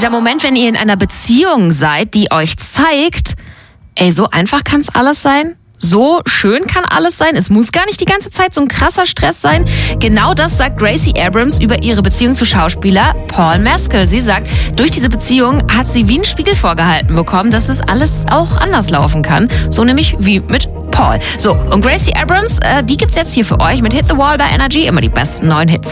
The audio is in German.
Dieser Moment, wenn ihr in einer Beziehung seid, die euch zeigt, ey, so einfach kann's alles sein. So schön kann alles sein. Es muss gar nicht die ganze Zeit so ein krasser Stress sein. Genau das sagt Gracie Abrams über ihre Beziehung zu Schauspieler Paul Mescal. Sie sagt, durch diese Beziehung hat sie wie einen Spiegel vorgehalten bekommen, dass es alles auch anders laufen kann. So nämlich wie mit Paul. So, und Gracie Abrams, die gibt's jetzt hier für euch mit Hit the Wall bei Energy. Immer die besten neuen Hits.